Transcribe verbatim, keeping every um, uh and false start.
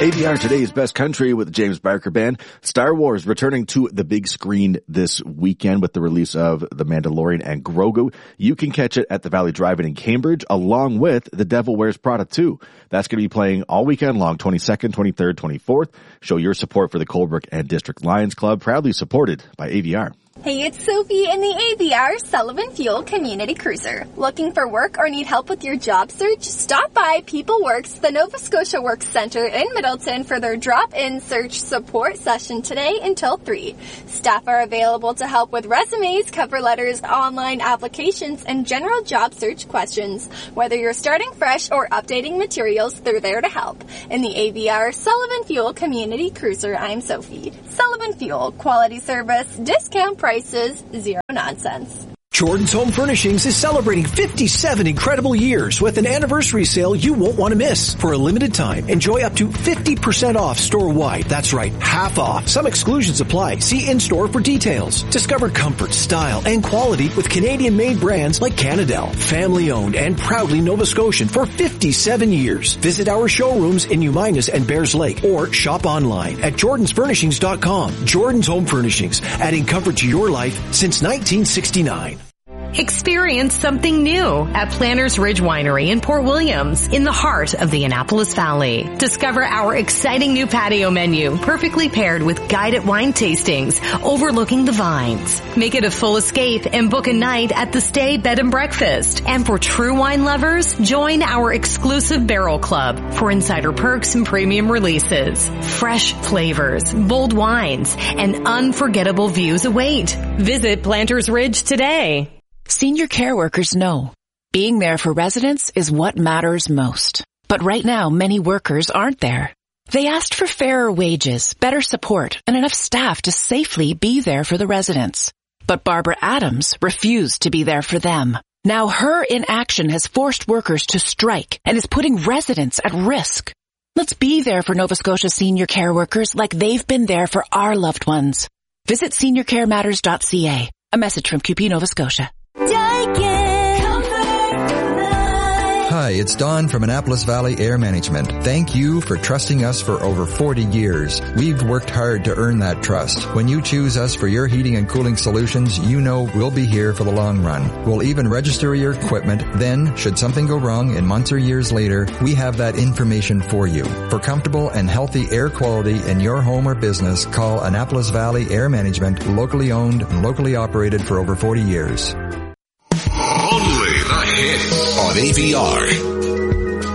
A V R Today's Best Country with the James Barker Band. Star Wars returning to the big screen this weekend with the release of The Mandalorian and Grogu. You can catch it at the Valley Drive-In in Cambridge, along with The Devil Wears Prada two. That's going to be playing all weekend long, twenty-second, twenty-third, twenty-fourth. Show your support for the Colebrook and District Lions Club, proudly supported by A V R. Hey, it's Sophie in the A V R Sullivan Fuel Community Cruiser. Looking for work or need help with your job search? Stop by PeopleWorks, the Nova Scotia Work Centre in Middleton for their drop-in search support session today until three. Staff are available to help with resumes, cover letters, online applications, and general job search questions. Whether you're starting fresh or updating materials, they're there to help. In the A V R Sullivan Fuel Community Cruiser, I'm Sophie. Sullivan Fuel, quality service, discount prices, zero nonsense. Jordan's Home Furnishings is celebrating fifty-seven incredible years with an anniversary sale you won't want to miss. For a limited time, enjoy up to fifty percent off store-wide. That's right, half off. Some exclusions apply. See in-store for details. Discover comfort, style, and quality with Canadian-made brands like Canadel. Family-owned and proudly Nova Scotian for fifty-seven years. Visit our showrooms in Uminas and Bears Lake or shop online at jordans furnishings dot com. Jordan's Home Furnishings, adding comfort to your life since nineteen sixty-nine. Experience something new at Planters Ridge Winery in Port Williams, in the heart of the Annapolis Valley. Discover our exciting new patio menu, perfectly paired with guided wine tastings overlooking the vines. Make it a full escape and book a night at the Stay Bed and Breakfast. And for true wine lovers, join our exclusive Barrel Club for insider perks and premium releases. Fresh flavors, bold wines, and unforgettable views await. Visit Planters Ridge today. Senior care workers know being there for residents is what matters most. But right now, many workers aren't there. They asked for fairer wages, better support, and enough staff to safely be there for the residents. But Barbara Adams refused to be there for them. Now her inaction has forced workers to strike and is putting residents at risk. Let's be there for Nova Scotia senior care workers like they've been there for our loved ones. Visit senior care matters dot c a. A message from Q P Nova Scotia. Hi, it's Don from Annapolis Valley Air Management. Thank you for trusting us for over forty years. We've worked hard to earn that trust. When you choose us for your heating and cooling solutions, you know we'll be here for the long run. We'll even register your equipment. Then, should something go wrong in months or years later, we have that information for you. For comfortable and healthy air quality in your home or business, call Annapolis Valley Air Management, locally owned and locally operated for over forty years. Only the hits on A V R.